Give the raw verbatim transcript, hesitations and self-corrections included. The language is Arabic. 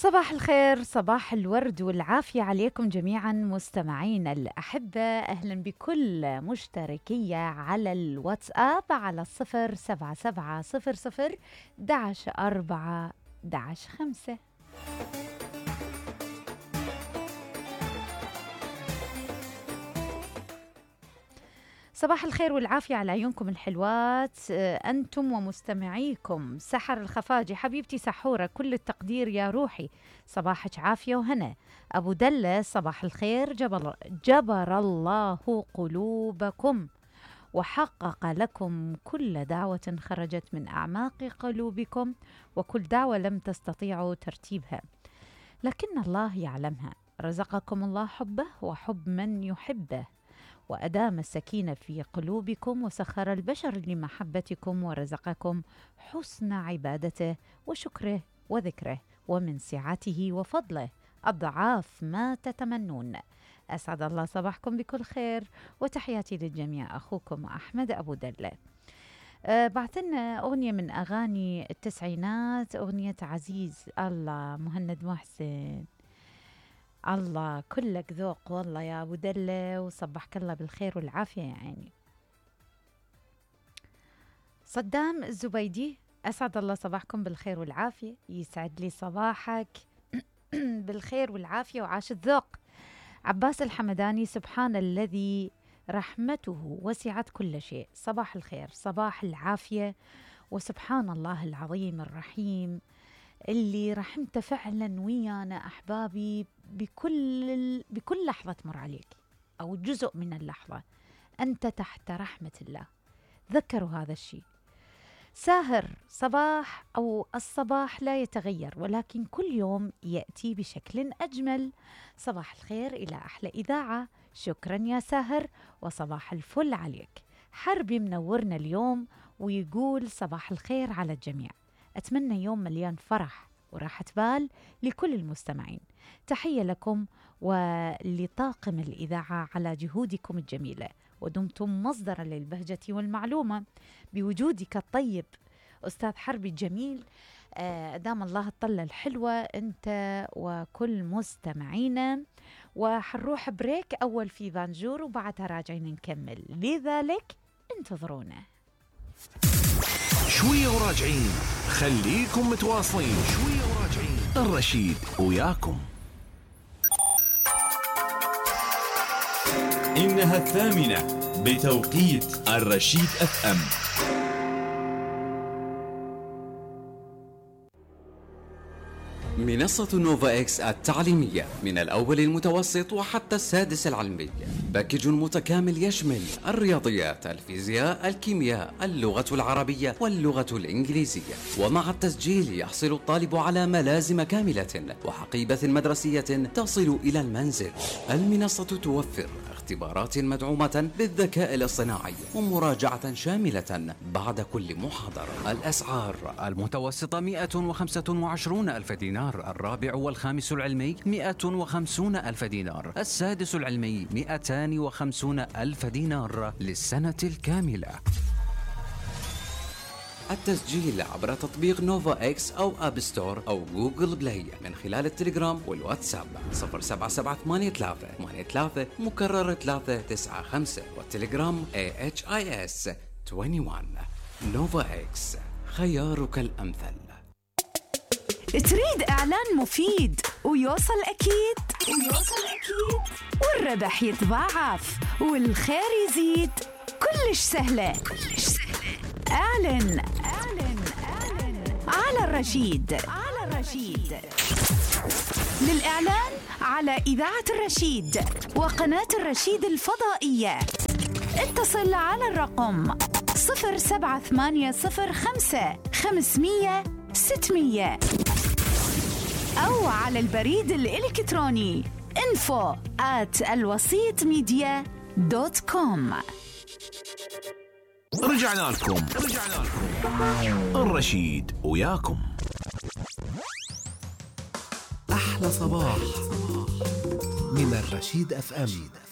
صباح الخير، صباح الورد والعافية عليكم جميعا مستمعين الأحبة. أهلا بكل مشتركية على الواتساب على الصفر سبعة سبعة صفر صفر دعش أربعة دعش خمسة. صباح الخير والعافية على عيونكم الحلوات، أنتم ومستمعيكم. سحر الخفاجي حبيبتي سحورة، كل التقدير يا روحي، صباحك عافية وهنا. أبو دلة صباح الخير، جبر, جبر الله قلوبكم وحقق لكم كل دعوة خرجت من أعماق قلوبكم، وكل دعوة لم تستطيعوا ترتيبها لكن الله يعلمها. رزقكم الله حبه وحب من يحبه، وأدام السكينة في قلوبكم، وسخر البشر لمحبتكم، ورزقكم حسن عبادته وشكره وذكره، ومن سعته وفضله أضعاف ما تتمنون. أسعد الله صباحكم بكل خير، وتحياتي للجميع. أخوكم أحمد أبو دلة. أه بعثنا أغنية من أغاني التسعينات، أغنية عزيز الله مهند محسن. الله كلك ذوق والله يا أبو دلة، وصبحك الله بالخير والعافية يا عيني. صدام الزبيدي، أسعد الله صباحكم بالخير والعافية، يسعد لي صباحك بالخير والعافية وعاش الذوق. عباس الحمداني، سبحان الذي رحمته وسعت كل شيء، صباح الخير صباح العافية، وسبحان الله العظيم الرحيم اللي رحمته فعلا ويانا أحبابي بكل بكل لحظة تمر عليك أو جزء من اللحظة أنت تحت رحمة الله. ذكروا هذا الشيء. ساهر صباح أو الصباح لا يتغير، ولكن كل يوم يأتي بشكل أجمل. صباح الخير إلى أحلى إذاعة، شكرا يا ساهر وصباح الفل عليك. حربي منورنا اليوم ويقول صباح الخير على الجميع، أتمنى يوم مليان فرح وراحة بال لكل المستمعين. تحية لكم ولطاقم الإذاعة على جهودكم الجميلة، ودمتم مصدرا للبهجة والمعلومة بوجودك الطيب أستاذ حربي الجميل. آه دام الله الطلة الحلوة أنت وكل مستمعينا. وحنروح بريك أول في بانجور وبعدها راجعين نكمل، لذلك انتظرونا شوية وراجعين. خليكم متواصلين، شوية وراجعين. الرشيد وياكم. إنها الثامنة بتوقيت الرشيد أف أم. منصة نوفا إكس التعليمية من الأول المتوسط وحتى السادس العلمي، باكج متكامل يشمل الرياضيات، الفيزياء، الكيمياء، اللغة العربية واللغة الإنجليزية. ومع التسجيل يحصل الطالب على ملازم كاملة وحقيبة مدرسية تصل إلى المنزل. المنصة توفر اختبارات مدعومة بالذكاء الاصطناعي ومراجعة شاملة بعد كل محاضرة. الأسعار: المتوسطة مئة وخمسة وعشرون ألف دينار، الرابع والخامس العلمي مئة وخمسون ألف دينار، السادس العلمي مئتان وخمسون ألف دينار للسنة الكاملة. التسجيل عبر تطبيق نوفا إكس أو أب ستور أو جوجل بلاي من خلال التليجرام والواتساب صفر سبعة سبعة ثمانية ثلاثة ثمانية ثلاثة مكرر ثلاثة تسعة خمسة، والتليجرام إيه إتش آي إس واحد وعشرين. نوفا إكس، خيارك الأمثل. تريد إعلان مفيد ويوصل أكيد ويوصل أكيد والربح يتضاعف والخير يزيد؟ كلش سهلة كلش سهلة. اعلن اعلن اعلن على الرشيد على الرشيد. للإعلان على إذاعة الرشيد وقناة الرشيد الفضائية اتصل على الرقم صفر سبعة ثمانية صفر خمسة خمسمية ستمية أو على البريد الإلكتروني info at الوسيط ميديا دوت كوم. رجعنا لكم رجعنا لكم الرشيد وياكم. أحلى صباح من الرشيد أف أم.